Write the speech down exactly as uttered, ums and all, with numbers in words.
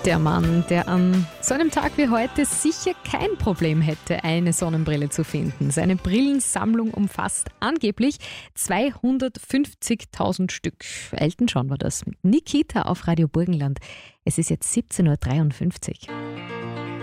Der Mann, der an so einem Tag wie heute sicher kein Problem hätte, eine Sonnenbrille zu finden. Seine Brillensammlung umfasst angeblich zweihundertfünfzigtausend Stück. Elton John war das mit Nikita auf Radio Burgenland. Es ist jetzt siebzehn Uhr dreiundfünfzig.